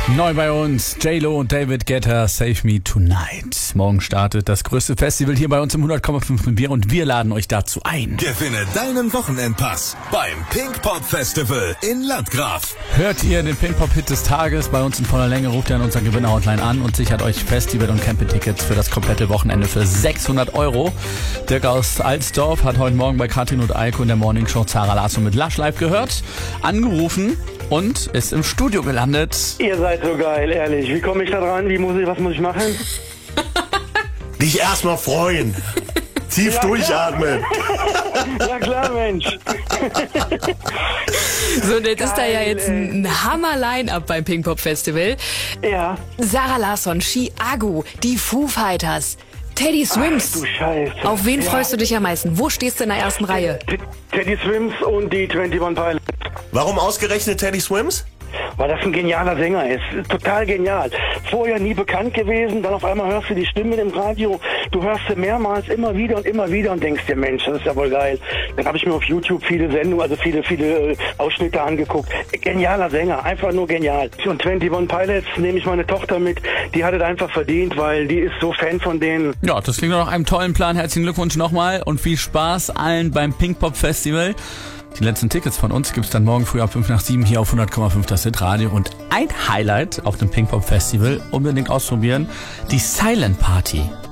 Neu bei uns, J-Lo und David Guetta, Save Me Tonight. Morgen startet das größte Festival hier bei uns im 100,5 mit Bier und wir laden euch dazu ein. Gewinne deinen Wochenendpass beim Pinkpop Festival in Landgraf. Hört ihr den Pinkpop-Hit des Tages bei uns in voller Länge, ruft ihr an unserer Gewinner-Hotline an und sichert euch Festival- und Camping-Tickets für das komplette Wochenende für 600 €. Dirk aus Alsdorf hat heute Morgen bei Katrin und Eiko in der Morningshow Zara Larsson mit Lush Live gehört, angerufen und ist im Studio gelandet. Ihr seid so geil, ehrlich. Wie komme ich da dran? Was muss ich machen? Dich erstmal freuen. Tief durchatmen. Ja klar, Mensch. So, und jetzt ist da ja jetzt ein Hammer-Line-Up beim Pinkpop Festival. Ja. Zara Larsson, Chiago, die Foo Fighters, Teddy Swims. Ach, du Scheiße. Auf wen freust du dich am meisten? Wo stehst du in der ersten Reihe? Teddy Swims und die 21 Pilots. Warum ausgerechnet Teddy Swims? Weil das ein genialer Sänger ist. Total genial. Vorher nie bekannt gewesen, dann auf einmal hörst du die Stimme im Radio. Du hörst sie mehrmals immer wieder und denkst dir, Mensch, das ist ja wohl geil. Dann habe ich mir auf YouTube viele Sendungen, also viele Ausschnitte angeguckt. Genialer Sänger, einfach nur genial. Und 21 Pilots nehme ich meine Tochter mit, die hat es einfach verdient, weil die ist so Fan von denen. Ja, das klingt nach einem tollen Plan. Herzlichen Glückwunsch nochmal und viel Spaß allen beim Pinkpop Festival. Die letzten Tickets von uns gibt's dann morgen früh ab 5 nach 7 hier auf 100,5 das Hitradio. Und ein Highlight auf dem Pinkpop Festival, unbedingt ausprobieren, die Silent Party.